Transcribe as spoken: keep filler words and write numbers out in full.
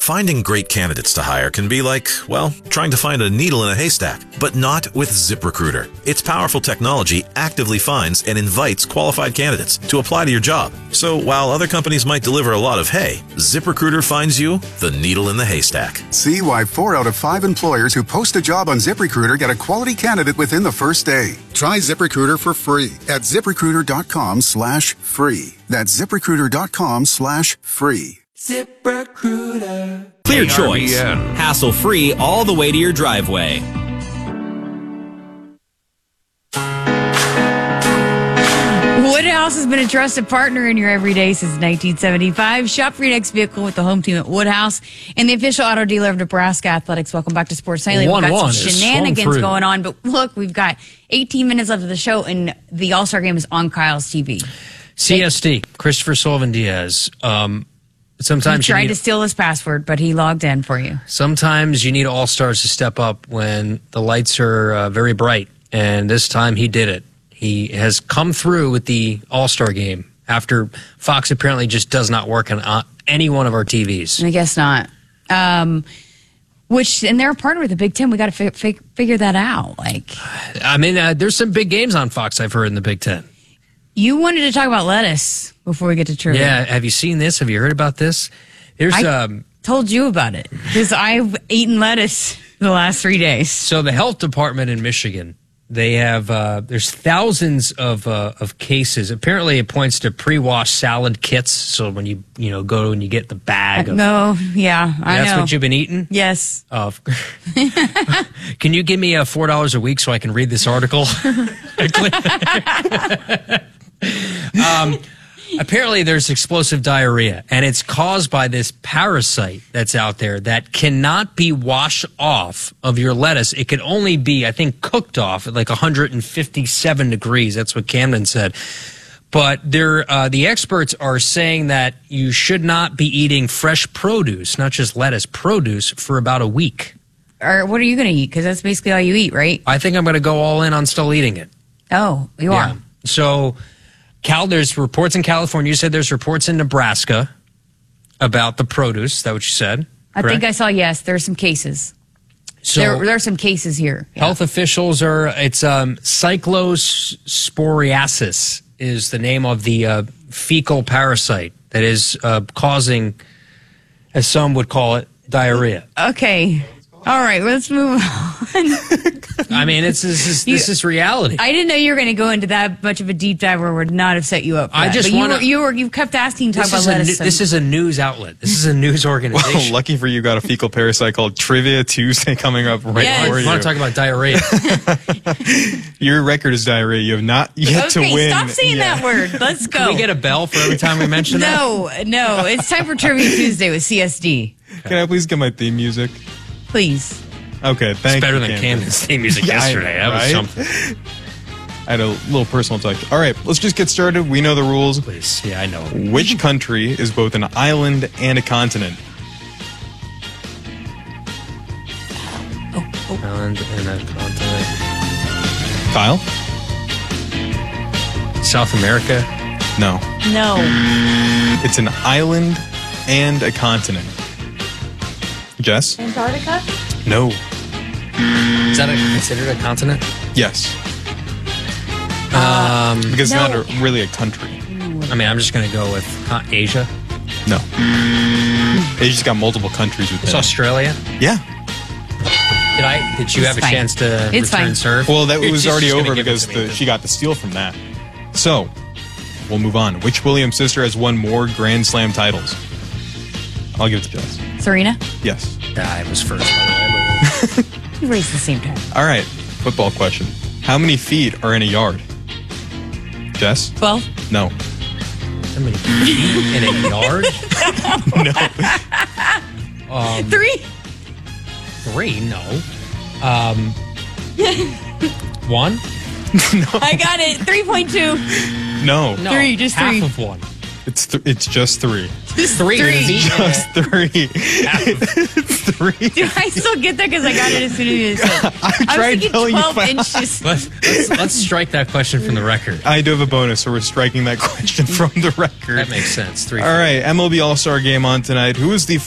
Finding great candidates to hire can be like, well, trying to find a needle in a haystack, but not with ZipRecruiter. Its powerful technology actively finds and invites qualified candidates to apply to your job. So while other companies might deliver a lot of hay, ZipRecruiter finds you the needle in the haystack. See why four out of five employers who post a job on ZipRecruiter get a quality candidate within the first day. Try ZipRecruiter for free at ZipRecruiter.com slash free. That's ZipRecruiter.com slash free. ZipRecruiter. Clear choice. Hassle-free all the way to your driveway. Woodhouse has been a trusted partner in your everyday since nineteen seventy-five. Shop for your next vehicle with the home team at Woodhouse and the official auto dealer of Nebraska Athletics. Welcome back to Sports Nightly. We've got some shenanigans going on, but look, we've got eighteen minutes left of the show, and the All-Star Game is on Kyle's T V. C S D, Christopher Sullivan Diaz. Um, sometimes he tried you need, to steal his password, but he logged in for you. Sometimes you need all-stars to step up when the lights are uh, very bright, and this time he did it. He has come through with the All-Star Game after Fox apparently just does not work on uh, any one of our T Vs. I guess not. Um, which, and they're a partner with the Big Ten. We got to fi- fi- figure that out. Like, I mean, uh, there's some big games on Fox, I've heard, in the Big Ten. You wanted to talk about lettuce before we get to trivia. Yeah, have you seen this? Have you heard about this? There's I um, told you about it because I've eaten lettuce the last three days. So the health department in Michigan, they have uh, there's thousands of uh, of cases. Apparently, it points to pre-washed salad kits. So when you you know go and you get the bag, of, no, yeah, I that's know. what you've been eating. Yes. Oh. Can you give me a four dollars a week so I can read this article? um, apparently, there's explosive diarrhea, and it's caused by this parasite that's out there that cannot be washed off of your lettuce. It can only be, I think, cooked off at like one hundred fifty-seven degrees. That's what Camden said. But they're, uh, the experts are saying that you should not be eating fresh produce, not just lettuce, produce, for about a week. Or what are you going to eat? Because that's basically all you eat, right? I think I'm going to go all in on still eating it. Oh, you yeah. are? So, Cal, there's reports in California. You said there's reports in Nebraska about the produce. Is that what you said? I Correct? think I saw, yes, there's some cases. So there, there are some cases here. Yeah. Health officials are, it's um, cyclosporiasis is the name of the uh, fecal parasite that is uh, causing, as some would call it, diarrhea. Okay. All right, let's move on. I mean, it's this is, this You- is reality. I didn't know you were going to go into that much of a deep dive where would not have set you up for I that. just But you wanna- were, you were you kept asking to talk This about is, a, lettuce. nu- this is a news outlet. This is a news organization. Well, lucky for you, got a fecal parasite called Trivia Tuesday coming up right Yes. for I you. want to talk about diarrhea. Your record is diarrhea. You have not yet to Okay, win. stop saying yet. that word. Let's go. Can we get a bell for every time we mention that? no, no. It's time for Trivia Tuesday with C S D. Can I please get my theme music? Please. Okay, thank It's better you. than Camden. Camden's theme music Yeah, I yesterday. know, That was right? something. I had a little personal touch. All right, let's just get started. We know the rules. Please. Yeah, I know. Which country is both an island and a continent? Island and a continent. Kyle? South America. No. No. It's an island and a continent. Jess? Antarctica? No. Is that a, considered a continent? Yes. Um, Because no. it's not a, really a country. I mean, I'm just going to go with uh, Asia. No. Asia's got multiple countries within It's it. Australia. Yeah. Did I? Did you It's have a fine. chance to It's return fine. serve? Well, that You're was just- already just gonna over give it because to me. the, she got the steal from that. So, we'll move on. Which Williams sister has won more Grand Slam titles? I'll give it to Jess. Serena? Yes. I was first, by the way. You raised the same time. All right. Football question. How many feet are in a yard? Jess? Twelve? No. How many feet in a yard? Um, Three? Three? No. Um, one? I got it. Three point two. No. No. Three, just half three. of one. It's th- it's just three. Just Three. three. feet in a- Just three. it's three. Dude, I still get that because I got it as soon as you said it. I was tried thinking telling you twelve fast. inches. Let's, let's, let's strike that question from the record. I do have a bonus, so we're striking that question from the record. That makes sense. Three. All right, M L B All-Star Game on tonight. Who is the